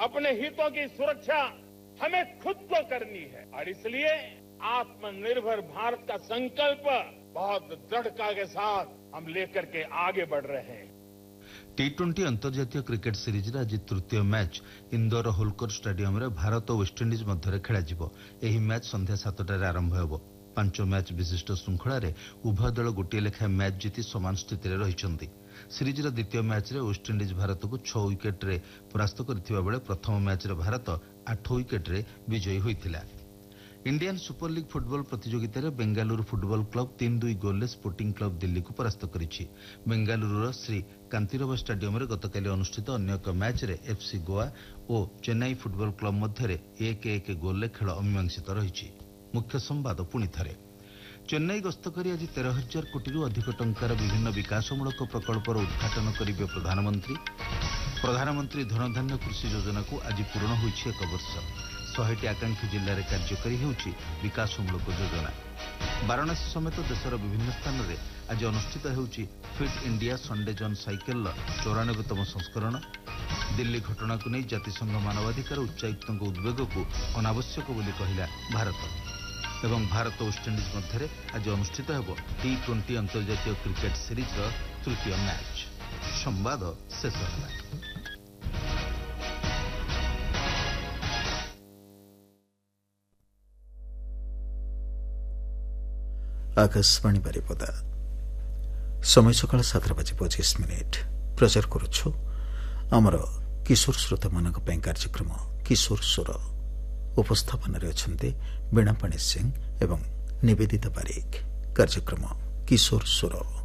अपने हितों की सुरक्षा हमें खुद को करनी है और इसलिए आत्मनिर्भर भारत का संकल्प बहुत दृढ़ता के साथ हम लेकर के आगे बढ़ रहे हैं। T20 अंतर्जातीय क्रिकेट सीरीज आज तृतीय मैच इंदौर होलकर स्टेडियम रे भारत और वेस्टइंडिज मध्य खेल एही मैच संध्या 7टार आरंभ होब। 5 मैच विशिष्ट श्रृंखला उभय दल गोटे लेखाएं मैच जीति समान स्थित रही। सीरीज द्वितीय मैच वेस्टइंडिज भारत को 6 विकेट रे परास्त करथिबा बेले प्रथम मैच भारत 8 विकेट रे विजयी होइथिला। इंडियन सुपर लीग फुटबॉल प्रतियोगिता में बेंगालुरु फुटबॉल क्लब 3-2 गोल स्पोर्टिंग क्लब दिल्ली को परास्त करिछि। बेंगालुरुर श्री कांतिरव स्टेडियम रे गतकाली अनुष्ठित अन्य एक मैच रे एफसी गोवा और चेन्नई फुटबॉल क्लब मध्य 1-1 गोल खेल अमीमांसित रही। मुख्य संवाद पुणी थे। चेन्नई गस्त करी आज 13,000 कोटी अधिक टंकार विभिन्न विकासमूलक प्रकल्पर उद्घाटन करेंगे प्रधानमंत्री। प्रधानमंत्री धनधान्य कृषि योजना को आज पूर्ण होइछि 1 वर्ष। 100टी आकांक्षी जिले में कार्यकारी होउछि विकासमूलक योजना। वाराणसी समेत देशर विभिन्न स्थान में आज अनुष्ठित होउछि फिट इंडिया संडे जन साइकेल 94तम संस्करण। दिल्ली घटना को नहीं जातिसंघ मानवाधिकार उच्चायुक्त उद्वेग को अनावश्यक बोली कहला भारत। एवं भारत वेस्टइंडिज मध्य आज अनुष्ठित होब T20 अंतर्जातीय क्रिकेट सीरीज तृतीय मैच। संवाद शेष होला। आकाशवाणी बारिपदा समय सकाल 7:25 प्रचार करुछु आमर किशोर श्रोता मानक पे कार्यक्रम किशोर स्वर। उपस्थापन अच्छे वीणापाणी सिंह एवं निवेदिता बारिक। कार्यक्रम किशोर स्वर।